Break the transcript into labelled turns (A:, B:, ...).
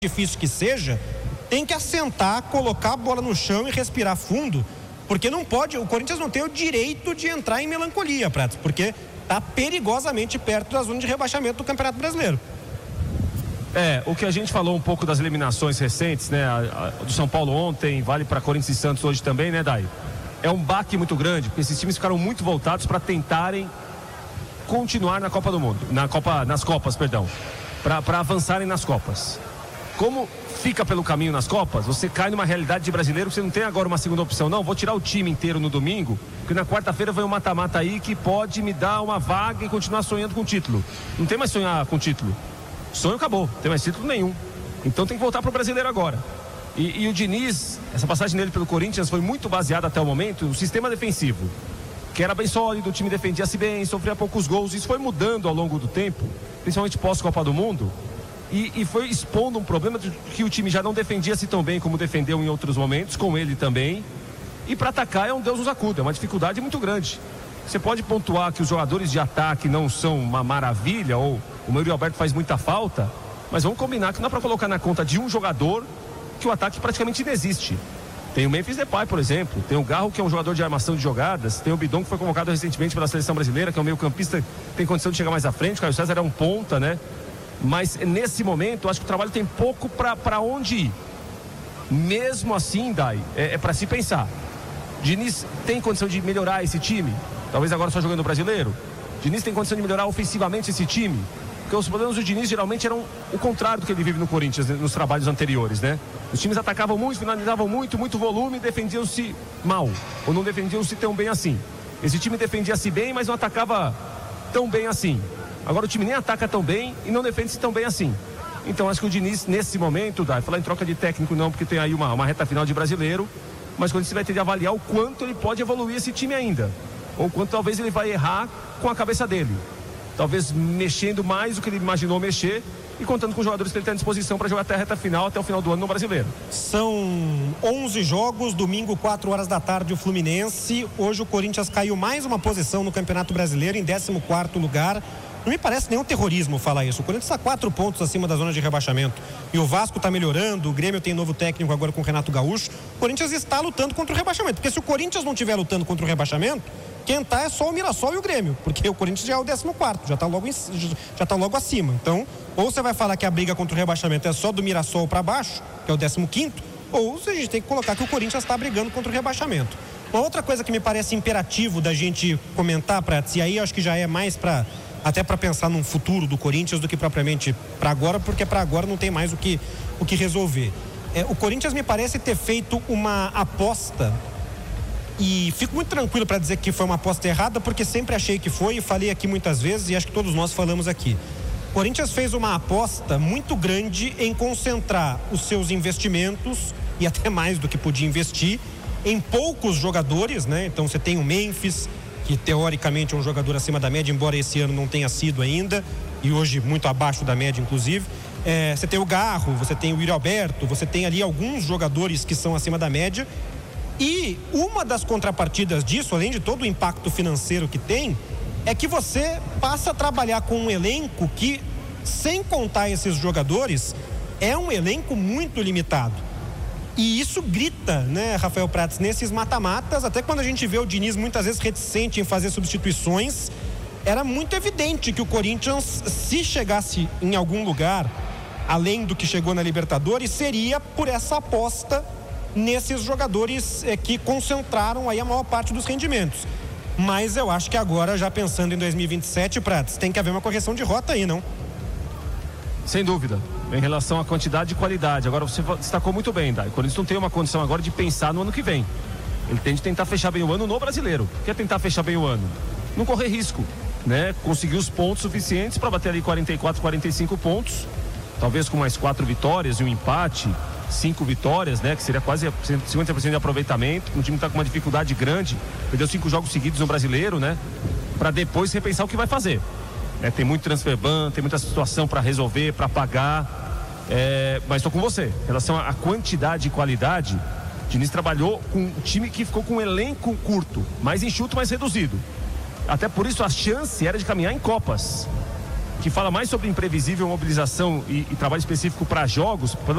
A: difícil que seja, tem que assentar, colocar a bola no chão e respirar fundo, porque não pode, o Corinthians não tem o direito de entrar em melancolia, Prats, porque está perigosamente perto da zona de rebaixamento do Campeonato Brasileiro.
B: O que a gente falou um pouco das eliminações recentes, né? A do São Paulo ontem, vale para Corinthians e Santos hoje também, né, Dai? É um baque muito grande, porque esses times ficaram muito voltados para tentarem continuar na Copa do Mundo, nas Copas, para avançarem nas Copas. Como fica pelo caminho nas Copas, você cai numa realidade de brasileiro que você não tem agora uma segunda opção. Não, vou tirar o time inteiro no domingo, porque na quarta-feira vai um mata-mata aí que pode me dar uma vaga e continuar sonhando com o título. Não tem mais sonhar com o título. Sonho acabou, não tem mais título nenhum. Então tem que voltar pro brasileiro agora. E o Diniz, essa passagem dele pelo Corinthians foi muito baseada até o momento no sistema defensivo, que era bem sólido, o time defendia-se bem, sofria poucos gols. Isso foi mudando ao longo do tempo, principalmente pós-Copa do Mundo. E foi expondo um problema de que o time já não defendia-se tão bem como defendeu em outros momentos, com ele também. E para atacar é um Deus nos acuda, é uma dificuldade muito grande. Você pode pontuar que os jogadores de ataque não são uma maravilha, ou o Yuri Alberto faz muita falta, mas vamos combinar que não dá para colocar na conta de um jogador que o ataque praticamente inexiste. Tem o Memphis Depay, por exemplo, tem o Garro, que é um jogador de armação de jogadas, tem o Bidon, que foi convocado recentemente pela seleção brasileira, que é um meio-campista que tem condição de chegar mais à frente. O Caio César é um ponta, né? Mas nesse momento, eu acho que o trabalho tem pouco para onde ir. Mesmo assim, Dai, é para se pensar. Diniz tem condição de melhorar esse time? Talvez agora só jogando no brasileiro. Diniz tem condição de melhorar ofensivamente esse time? Porque os problemas do Diniz geralmente eram o contrário do que ele vive no Corinthians nos trabalhos anteriores, né? Os times atacavam muito, finalizavam muito volume, defendiam-se mal, ou não defendiam-se tão bem assim. Esse time defendia-se bem, mas não atacava tão bem assim. Agora o time nem ataca tão bem e não defende-se tão bem assim. Então acho que o Diniz, nesse momento, falar em troca de técnico não, porque tem aí uma reta final de brasileiro, mas quando você vai ter de avaliar o quanto ele pode evoluir esse time ainda, ou quanto talvez ele vai errar com a cabeça dele, talvez mexendo mais do que ele imaginou mexer e contando com os jogadores que ele tem à disposição para jogar até a reta final, até o final do ano no brasileiro.
A: São 11 jogos, domingo 4 horas da tarde o Fluminense. Hoje o Corinthians caiu mais uma posição no Campeonato Brasileiro, em 14º lugar. Não me parece nenhum terrorismo falar isso. O Corinthians está 4 pontos acima da zona de rebaixamento. E o Vasco está melhorando, o Grêmio tem novo técnico agora com o Renato Gaúcho. O Corinthians está lutando contra o rebaixamento. Porque se o Corinthians não estiver lutando contra o rebaixamento, quem está é só o Mirassol e o Grêmio. Porque o Corinthians já é o 14º, já está logo acima. Então, ou você vai falar que a briga contra o rebaixamento é só do Mirassol para baixo, que é o 15º, ou a gente tem que colocar que o Corinthians está brigando contra o rebaixamento. Uma outra coisa que me parece imperativo da gente comentar, Prats, e aí acho que já é mais até para pensar num futuro do Corinthians do que propriamente para agora, porque para agora não tem mais o que resolver. O Corinthians me parece ter feito uma aposta, e fico muito tranquilo para dizer que foi uma aposta errada, porque sempre achei que foi e falei aqui muitas vezes, e acho que todos nós falamos aqui. O Corinthians fez uma aposta muito grande em concentrar os seus investimentos, e até mais do que podia investir, em poucos jogadores, né? Então você tem o Memphis, que teoricamente é um jogador acima da média, embora esse ano não tenha sido ainda, e hoje muito abaixo da média inclusive. Você tem o Garro, você tem o Yuri Alberto, você tem ali alguns jogadores que são acima da média, e uma das contrapartidas disso, além de todo o impacto financeiro que tem, é que você passa a trabalhar com um elenco que, sem contar esses jogadores, é um elenco muito limitado. E isso grita, né, Rafael Prats, nesses mata-matas. Até quando a gente vê o Diniz muitas vezes reticente em fazer substituições, era muito evidente que o Corinthians, se chegasse em algum lugar, além do que chegou na Libertadores, seria por essa aposta nesses jogadores que concentraram aí a maior parte dos rendimentos. Mas eu acho que agora, já pensando em 2027, Prats, tem que haver uma correção de rota aí, não?
B: Sem dúvida, em relação à quantidade e qualidade. Agora você destacou muito bem, Dai. O Corinthians não tem uma condição agora de pensar no ano que vem. Ele tem de tentar fechar bem o ano no brasileiro. O que é tentar fechar bem o ano? Não correr risco, né? Conseguir os pontos suficientes para bater ali 44, 45 pontos, talvez com mais 4 vitórias e um empate, 5 vitórias, né? Que seria quase 50% de aproveitamento. Um time que está com uma dificuldade grande, perdeu 5 jogos seguidos no brasileiro, né? Para depois repensar o que vai fazer. Tem muito transfer ban, tem muita situação para resolver, para pagar, mas estou com você. Em relação à quantidade e qualidade, o Diniz trabalhou com um time que ficou com um elenco curto, mais enxuto, mais reduzido. Até por isso a chance era de caminhar em Copas. que fala mais sobre imprevisível, mobilização e trabalho específico para jogos,